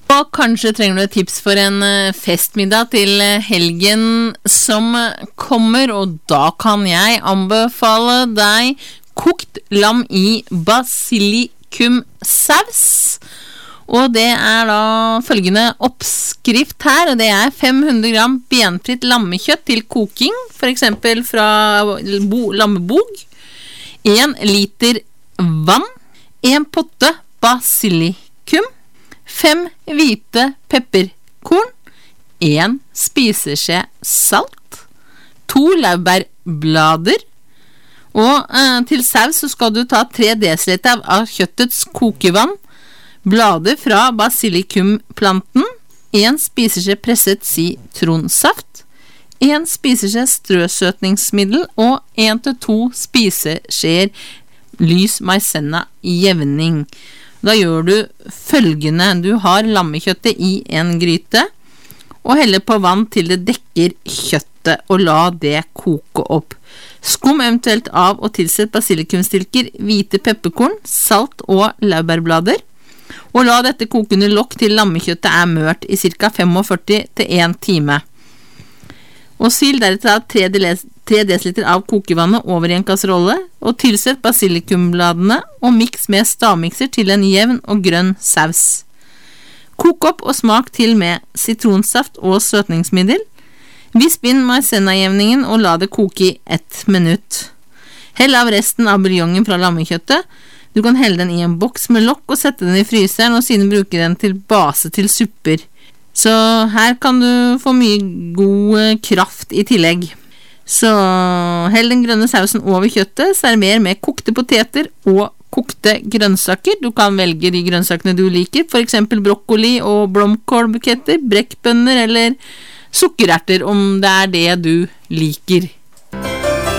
Og kanskje trenger du et tips for en festmiddag til helgen som kommer, og da kan jeg anbefale deg kokt lam i basilikumsaus. Og det da følgende oppskrift her, og det 500 gram benfritt lammekjøtt til koking, for eksempel fra lammebog, 1 liter vann, 1 potte basilikum, 5 hvite pepperkorn, 1 spiseskje salt, 2 laurbærblader, og til saus så skal du ta 3 dl av kjøttets kokevann, blader fra basilikumplanten, 1 spiseskje presset sitronsaft, 1 spiseskje strøsøtningsmiddel og 1-2 spiseskjeer lys maisenna jevning. Da gjør du følgende: du har lammekjøttet i en gryte, og heller på vann til det dekker kjøttet, og la det koke opp. Skum eventuelt av og tilsett basilikumstilker, hvite pepperkorn, salt og laurbærblader, og la dette koke under lokk til lammekjøttet mørt i ca. 45 til 1 time. Og sil deretter 3 dl av kokevannet over i en kasserolle, og tilsett basilikumbladene og miks med stavmikser til en jevn og grønn saus. Kok opp og smak til med sitronsaft og søtningsmiddel. Visp inn maisennajevningen og la det koke i 1 minutt. Hell av resten av buljongen fra lammekjøttet. Du kan helle den i en boks med lokk og sette den i fryseren, og siden bruke den til base til supper. Så her kan du få mye god kraft i tillegg. Så hell den grønne sausen over kjøttet, server med kokte poteter og kokte grønnsaker. Du kan velge de grønnsakene du liker, for eksempel brokkoli og blomkålbuketter, brekkbønner eller sukkererter om det det du liker.